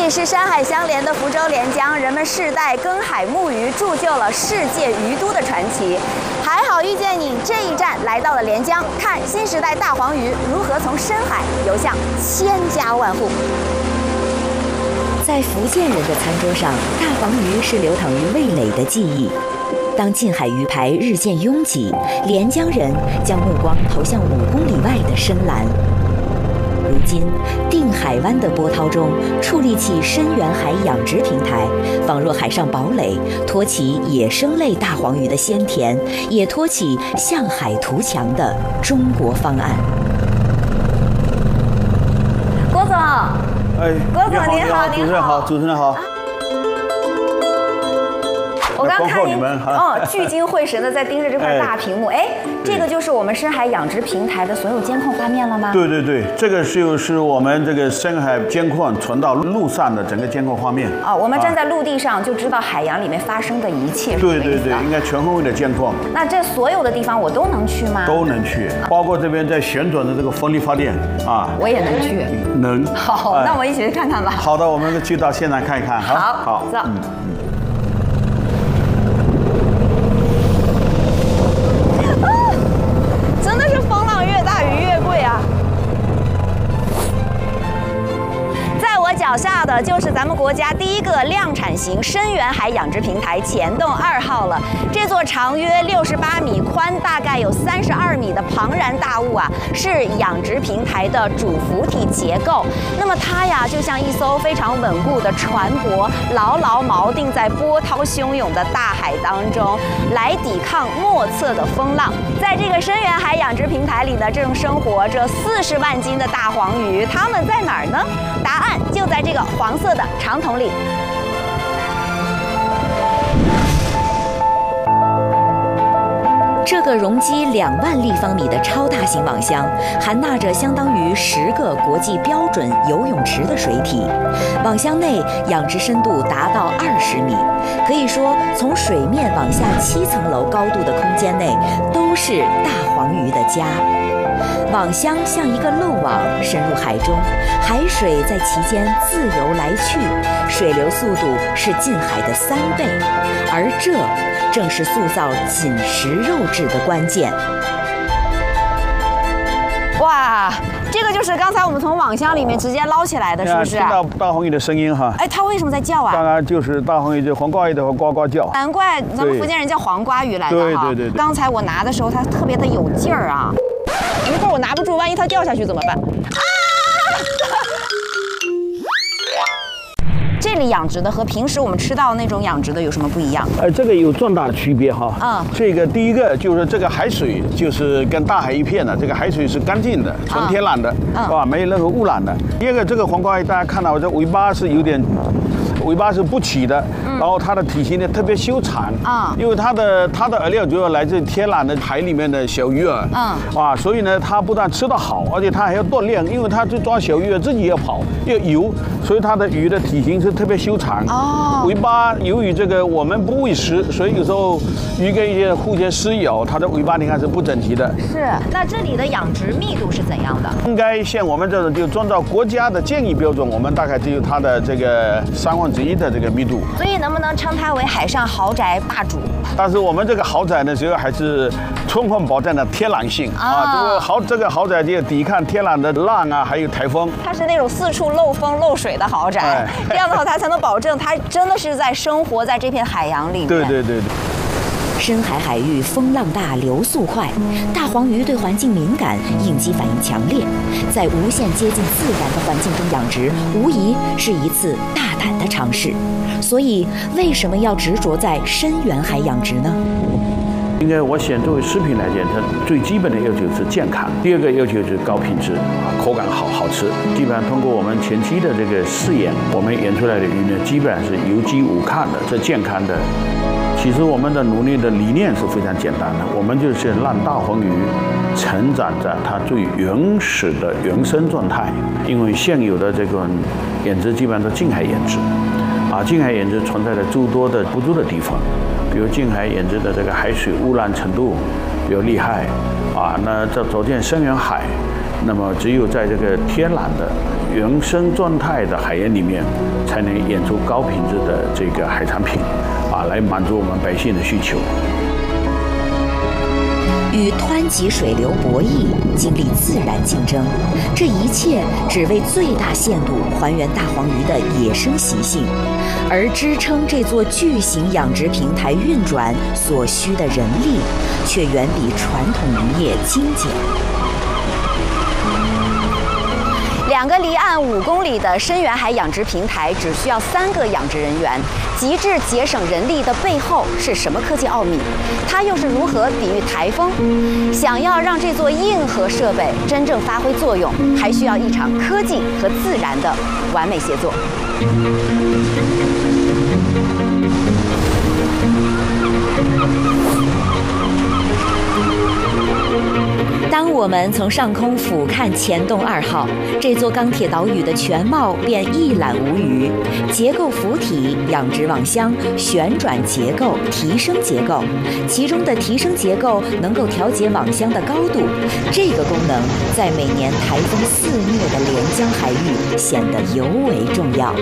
里是山海相连的福州连江，人们世代耕海牧渔，铸就了世界鱼都的传奇。还好遇见你，这一站来到了连江，看新时代大黄鱼如何从深海游向千家万户。 在福建人的餐桌上，大黄鱼是流淌于味蕾的记忆。当近海鱼排日渐拥挤，连江人将目光投向5公里外的深蓝。如今，定海湾的波涛中矗立起深远海养殖平台，仿若海上堡垒，托起野生类大黄鱼的鲜甜，也托起向海图强的中国方案。 郭总，郭总您好， 主持人好，主持人好。 我刚看您聚精会神的在盯着这块大屏幕，这个就是我们深海养殖平台的所有监控画面了吗？ 对对对，这个就是我们这个深海监控传到陆上的整个监控画面。 我们站在陆地上就知道海洋里面发生的一切。 对对对，应该全方位的监控。 那这所有的地方我都能去吗？ 都能去，包括这边在旋转的这个风力发电啊， 我也能去。 能。 好，那我们一起去看看吧。 好的，我们去到现场看一看。 好，走。真的是风浪越大鱼越贵啊！在我脚下的就是咱们国家第一个量产型深远海养殖平台前洞2号了。这座长约68米、宽大概有32米的庞然大物啊，是养殖平台的主浮体结构。那么它呀，就像一艘非常稳固的船舶，牢牢锚定在波涛汹涌的大海当中，来抵抗莫测的风浪。在这个深远海养殖平台里呢，正生活着40万斤的大黄鱼，它们在哪儿呢？答案就在这个黄色的长桶里。 这个容积2万立方米的超大型网箱，含纳着相当于10个国际标准游泳池的水体。网箱内养殖深度达到20米，可以说从水面往下7层楼高度的空间内，都是大黄鱼的家。网箱像一个漏网深入海中，海水在其间自由来去，水流速度是近海的3倍，而这正是塑造紧实肉质的关键。 哇，这个就是刚才我们从网箱里面直接捞起来的，是不是？ 听到大黄鱼的声音哈。 它为什么在叫啊？ 当然就是大黄鱼，就黄瓜鱼的呱呱叫。 难怪咱们福建人叫黄瓜鱼来的哈。对。刚才我拿的时候，它特别的有劲儿啊。一会儿我拿不住，万一它掉下去怎么办？这里养殖的和平时我们吃到的那种养殖的有什么不一样？ 这个有重大区别哈。这个第一个就是这个海水就是跟大海一片的，这个海水是干净的、纯天然的，没有任何污染的。第二个，这个黄瓜鱼大家看到这尾巴是有点。尾巴是不起的，然后它的体型呢特别修长因为它的饵料主要来自天然的海里面的小鱼饵所以呢它不但吃得好，而且它还要锻炼，因为它去抓小鱼自己要跑要游，所以它的鱼的体型是特别修长尾巴由于这个我们不喂食，所以有时候鱼跟鱼互相撕咬，它的尾巴你看是不整齐的。 是，那这里的养殖密度是怎样的？ 应该像我们这种就遵照国家的建议标准，我们大概只有它的这个1/3的这个密度， 所以能不能称它为海上豪宅霸主？ 但是我们这个豪宅呢，主要还是充分保证了天然性这个豪宅就抵抗天然的浪还有台风。 它是那种四处漏风漏水的豪宅，这样的话它才能保证它真的是在生活在这片海洋里面。 对。 深海海域风浪大，流速快，大黄鱼对环境敏感，应激反应强烈，在无限接近自然的环境中养殖，无疑是一次大胆的尝试。所以，为什么要执着在深远海养殖呢？ 应该我选作为食品来讲，它最基本的要求是健康，第二个要求是高品质口感好吃。基本上通过我们前期的这个试验，我们研出来的鱼呢，基本上是有机无抗的，是健康的。其实我们的努力的理念是非常简单的，我们就是让大黄鱼成长在它最原始的原生状态。因为现有的这个养殖基本上都近海养殖，近海养殖存在着诸多的不足的地方，比如近海养殖的这个海水污染程度比较厉害，那这走进深远海， 那么只有在这个天然的原生状态的海盐里面，才能养出高品质的这个海产品，来满足我们百姓的需求。 与湍急水流博弈，经历自然竞争，这一切只为最大限度还原大黄鱼的野生习性，而支撑这座巨型养殖平台运转所需的人力，却远比传统渔业精简。 2个离岸5公里的深远海养殖平台只需要3个养殖人员，极致节省人力的背后是什么科技奥秘？它又是如何抵御台风？想要让这座硬核设备真正发挥作用，还需要一场科技和自然的完美协作。 当我们从上空俯瞰钱洞2号这座钢铁岛屿的全貌，便一览无余。结构浮体、养殖网箱、旋转结构、提升结构，其中的提升结构能够调节网箱的高度，这个功能在每年台风肆虐的连江海域显得尤为重要。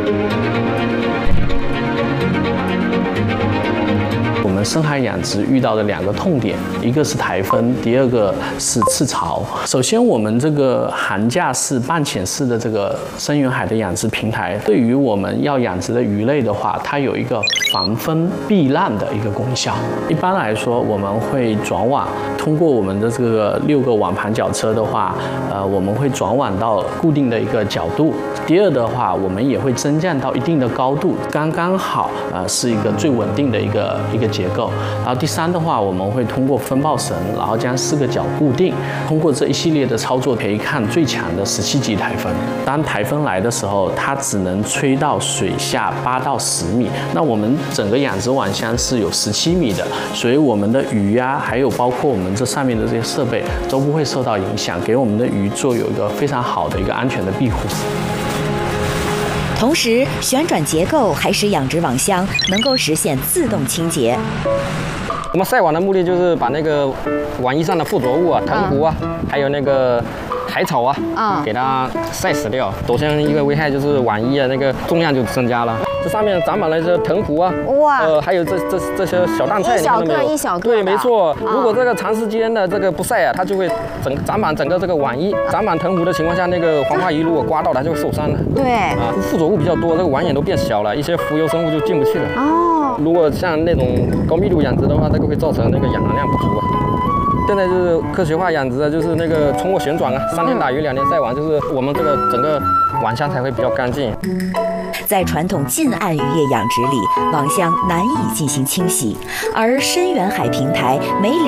我们深海养殖遇到的2个痛点，一个是台风，第2个是赤潮。首先，我们这个桁架式、半潜式的这个深远海的养殖平台，对于我们要养殖的鱼类的话，它有一个防风避浪的一个功效。一般来说，我们会转网，通过我们的这个6个网盘绞车的话，我们会转网到固定的一个角度。第2的话，我们也会增降到一定的高度，刚刚好，是一个最稳定的一个结构。然后第3的话，我们会通过风暴绳，然后将4个角固定。通过这一系列的操作，可以看最强的17级台风。当台风来的时候，它只能吹到水下8到10米。那我们整个养殖网箱是有17米的，所以我们的鱼啊，还有包括我们这上面的这些设备都不会受到影响，给我们的鱼做有一个非常好的一个安全的庇护。 同时，旋转结构还使养殖网箱能够实现自动清洁。 我们晒网的目的就是把那个网衣上的附着物啊、藤壶啊，还有那个海草啊，给它晒死掉。首先一个危害就是网衣啊那个重量就增加了。这上面长满了一些藤壶啊，哇，还有这些小蛋菜， 一小个一小个。 对，没错。如果这个长时间的这个不晒啊，它就会长满整个这个网衣。长满藤壶的情况下，那个黄花鱼如果刮到它就会受伤的。 对啊，附着物比较多，这个网眼都变小了，一些浮游生物就进不去了。哦，如果像那种高密度养殖的话，这个会造成那个氧含量不足啊。现在就是科学化养殖的，就是那个冲握旋转啊，3天打鱼2天晒网，就是我们这个整个网箱才会比较干净。 在传统近岸渔业养殖里，网箱难以进行清洗，而深远海平台每